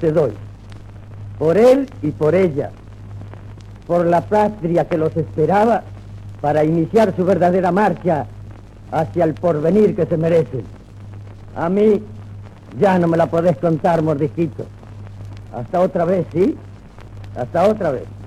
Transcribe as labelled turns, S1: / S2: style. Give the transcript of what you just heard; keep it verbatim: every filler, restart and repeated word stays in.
S1: te doy. Por él y por ella. Por la patria que los esperaba para iniciar su verdadera marcha hacia el porvenir que se merecen. A mí ya no me la podés contar, mordisquito. Hasta otra vez, ¿sí? Hasta otra vez.